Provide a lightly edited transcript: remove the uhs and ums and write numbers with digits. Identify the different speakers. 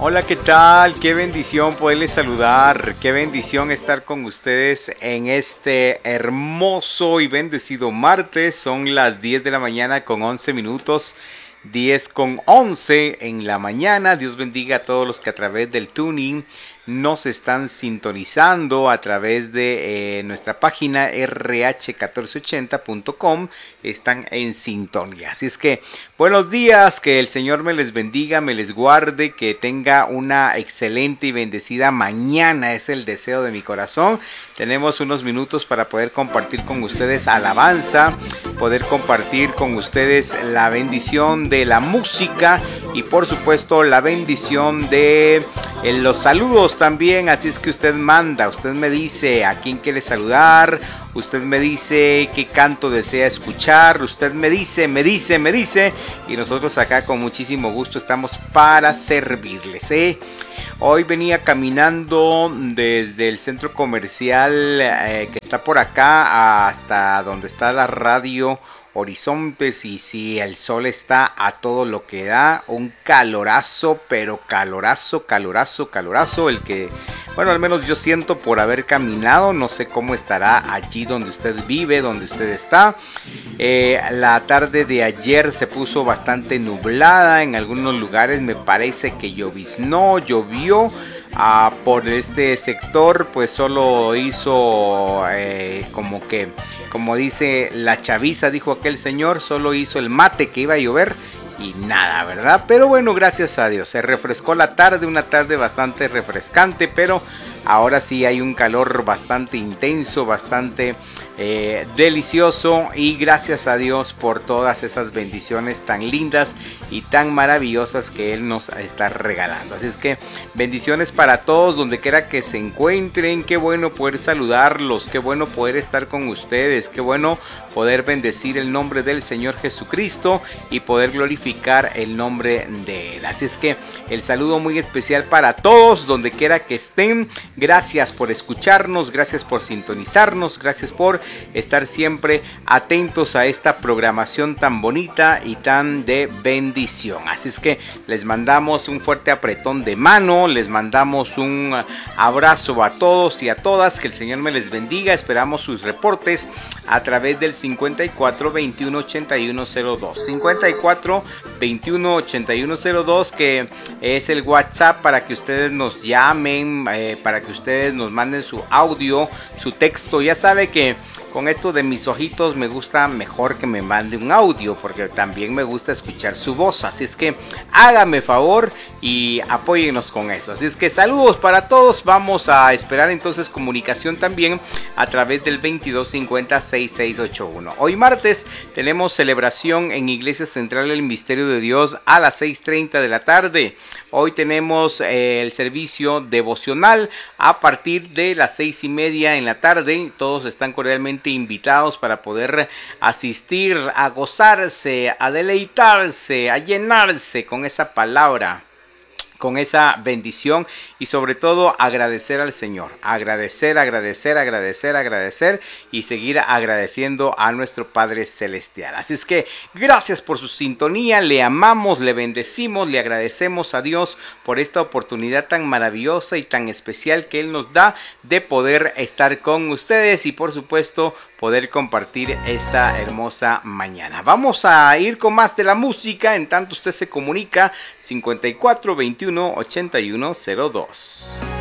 Speaker 1: Hola, ¿qué tal? Qué bendición poderles saludar, qué bendición estar con ustedes en este hermoso y bendecido martes. Son las 10 de la mañana con 11 minutos, 10 con 11 en la mañana. Dios bendiga a todos los que a través del tuning nos están sintonizando a través de nuestra página rh1480.com. Están en sintonía. Así es que buenos días, que el Señor me les bendiga, me les guarde, que tenga una excelente y bendecida mañana. Es el deseo de mi corazón. Tenemos unos minutos para poder compartir con ustedes alabanza, poder compartir con ustedes la bendición de la música y por supuesto la bendición de los saludos también. Así es que usted manda, usted me dice a quién quiere saludar, usted me dice qué canto desea escuchar, usted me dice y nosotros acá con muchísimo gusto estamos para servirles. Hoy venía caminando desde el centro comercial que está por acá hasta donde está la radio Horizontes, y sí, el sol está a todo lo que da, un calorazo, pero calorazo, el que, bueno, al menos yo siento por haber caminado. No sé cómo estará allí donde usted vive, donde usted está. La tarde de ayer se puso bastante nublada, en algunos lugares me parece que llovió. Por este sector pues solo hizo como dice la chaviza, dijo aquel señor, solo hizo el mate que iba a llover y nada, ¿verdad? Pero bueno, gracias a Dios, se refrescó la tarde, una tarde bastante refrescante, pero ahora sí hay un calor bastante intenso, bastante delicioso, y gracias a Dios por todas esas bendiciones tan lindas y tan maravillosas que Él nos está regalando. Así es que bendiciones para todos donde quiera que se encuentren. Qué bueno poder saludarlos, qué bueno poder estar con ustedes, qué bueno poder bendecir el nombre del Señor Jesucristo y poder glorificar el nombre de Él. Así es que el saludo muy especial para todos donde quiera que estén. Gracias por escucharnos, gracias por sintonizarnos, gracias por estar siempre atentos a esta programación tan bonita y tan de bendición. Así es que les mandamos un fuerte apretón de mano, les mandamos un abrazo a todos y a todas, que el Señor me les bendiga. Esperamos sus reportes a través del 54 21 81 02, 54 21 81 02, que es el WhatsApp para que ustedes nos llamen, para que ustedes nos manden su audio, su texto. Ya sabe que con esto de mis ojitos me gusta mejor que me mande un audio, porque también me gusta escuchar su voz. Así es que hágame favor y apóyennos con eso. Así es que saludos para todos. Vamos a esperar entonces comunicación también a través del 2250-6681. Hoy martes tenemos celebración en Iglesia Central del Misterio de Dios a las 6:30 de la tarde. Hoy tenemos el servicio devocional a partir de las 6:30 en la tarde. Todos están cordialmente invitados para poder asistir, a gozarse, a deleitarse, a llenarse con esa palabra, con esa bendición, y sobre todo agradecer al Señor, agradecer y seguir agradeciendo a nuestro Padre Celestial. Así es que gracias por su sintonía, le amamos, le bendecimos, le agradecemos a Dios por esta oportunidad tan maravillosa y tan especial que Él nos da de poder estar con ustedes y por supuesto poder compartir esta hermosa mañana. Vamos a ir con más de la música, en tanto usted se comunica 54 21 81 02.